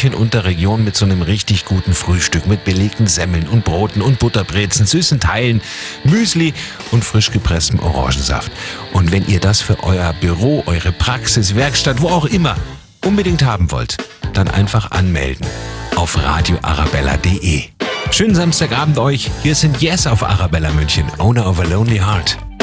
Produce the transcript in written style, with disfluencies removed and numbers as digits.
München und der Region mit so einem richtig guten Frühstück, mit belegten Semmeln und Broten und Butterbrezen, süßen Teilen, Müsli und frisch gepresstem Orangensaft. Und wenn ihr das für euer Büro, eure Praxis, Werkstatt, wo auch immer unbedingt haben wollt, dann einfach anmelden auf radioarabella.de. Schönen Samstagabend euch. Hier sind Yes auf Arabella München, Owner of a Lonely Heart.